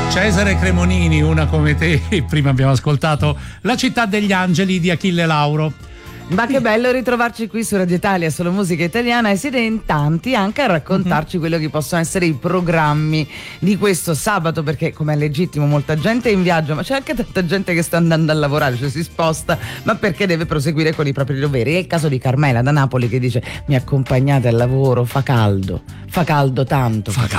Cesare Cremonini, una come te. Prima abbiamo ascoltato La città degli angeli di Achille Lauro. Ma che bello ritrovarci qui su Radio Italia, solo musica italiana, e siete in tanti anche a raccontarci quello che possono essere i programmi di questo sabato, perché come è legittimo molta gente è in viaggio, ma c'è anche tanta gente che sta andando a lavorare, cioè si sposta, ma perché deve proseguire con i propri doveri. È il caso di Carmela da Napoli che dice: mi accompagnate al lavoro, fa caldo tanto. Fa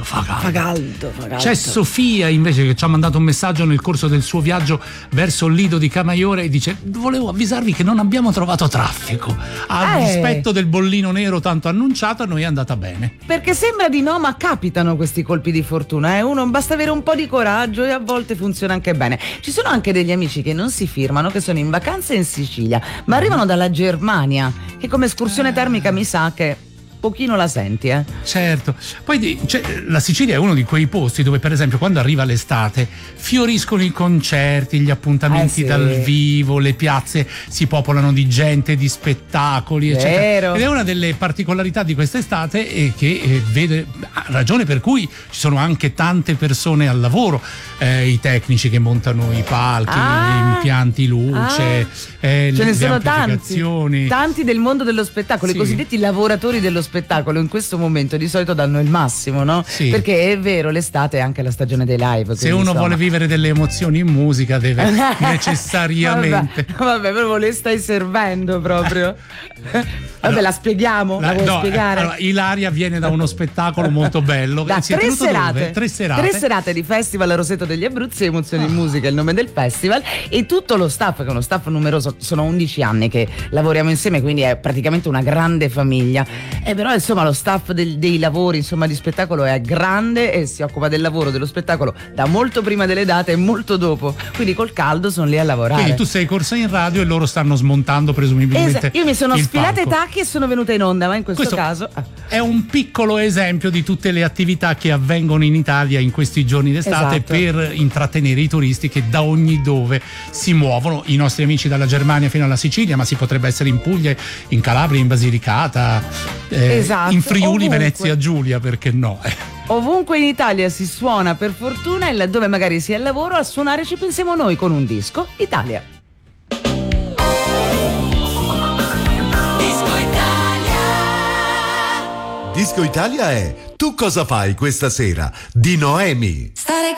caldo. C'è Sofia invece che ci ha mandato un messaggio nel corso del suo viaggio verso il Lido di Camaiore e dice: volevo avvisarvi che non abbiamo trovato traffico, a dispetto del bollino nero tanto annunciato, a noi è andata bene. Perché sembra di no, ma capitano questi colpi di fortuna, uno basta avere un po' di coraggio e a volte funziona anche bene. Ci sono anche degli amici che non si firmano, che sono in vacanza in Sicilia, ma arrivano dalla Germania, che come escursione termica mi sa che pochino la senti, Certo. Poi la Sicilia è uno di quei posti dove, per esempio, quando arriva l'estate fioriscono i concerti, gli appuntamenti dal vivo, le piazze si popolano di gente, di spettacoli, eccetera. Ed è una delle particolarità di quest'estate e che vede ragione per cui ci sono anche tante persone al lavoro, i tecnici che montano i palchi, gli impianti luce, ce ne sono amplificazioni. tanti del mondo dello spettacolo, i cosiddetti lavoratori dello spettacolo in questo momento di solito danno il massimo, no? Sì. Perché è vero, l'estate è anche la stagione dei live. Se uno vuole vivere delle emozioni in musica deve necessariamente. Vabbè, proprio le stai servendo proprio. Vabbè, la spieghiamo? La vuoi spiegare? Allora, Ilaria viene da uno spettacolo molto bello. Da tre serate. Tre serate di Festival Roseto degli Abruzzi, Emozioni in Musica è il nome del festival, e tutto lo staff, che è uno staff numeroso, sono 11 anni che lavoriamo insieme, quindi è praticamente una grande famiglia. Però insomma lo staff dei lavori, insomma, di spettacolo è grande e si occupa del lavoro, dello spettacolo da molto prima delle date e molto dopo, quindi col caldo sono lì a lavorare. Quindi tu sei corsa in radio e loro stanno smontando presumibilmente. Io mi sono sfilata i tacchi e sono venuta in onda, ma in questo caso è un piccolo esempio di tutte le attività che avvengono in Italia in questi giorni d'estate, per intrattenere i turisti che da ogni dove si muovono, i nostri amici dalla Germania fino alla Sicilia, ma si potrebbe essere in Puglia, in Calabria, in Basilicata, in Friuli, ovunque. Venezia Giulia, perché no? Ovunque in Italia si suona, per fortuna, e laddove magari si è al lavoro, a suonare ci pensiamo noi con un disco Italia. Disco Italia è Tu cosa fai questa sera di Noemi. Stare